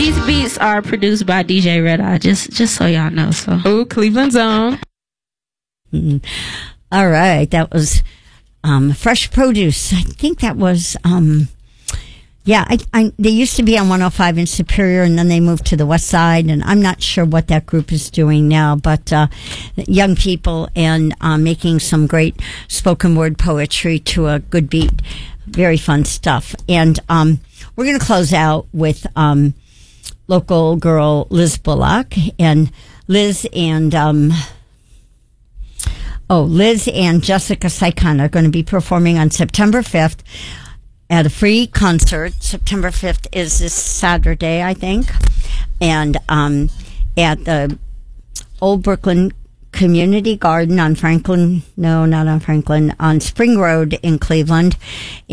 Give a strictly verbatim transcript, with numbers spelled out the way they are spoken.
These beats are produced by D J Red Eye, just just so y'all know. So, oh, Cleveland's own. Mm-hmm. All right, that was um, Fresh Produce. I think that was, um, yeah, I, I, they used to be on one oh five in Superior, and then they moved to the west side, and I'm not sure what that group is doing now, but uh, young people and uh, making some great spoken word poetry to a good beat. Very fun stuff. And um, we're going to close out with um, local girl Liz Bullock, and Liz and... Um, Oh, Liz and Jessica Sycon are going to be performing on September fifth at a free concert. September fifth is this Saturday, I think. And um, at the Old Brooklyn Community Garden on Franklin, no, not on Franklin, on Spring Road in Cleveland.